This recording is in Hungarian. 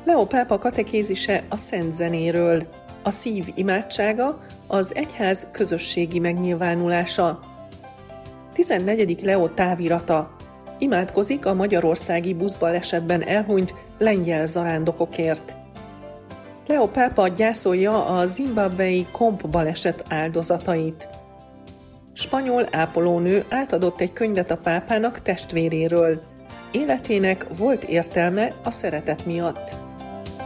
Leó pápa katekézise a szent zenéről. A szív imádsága, az egyház közösségi megnyilvánulása. 14. Leó távirata. Imádkozik a magyarországi buszbalesetben elhunyt lengyel zarándokokért. Leó pápa gyászolja a zimbabwei Komp baleset áldozatait. Spanyol ápolónő átadott egy könyvet a pápának testvéréről. Életének volt értelme a szeretet miatt.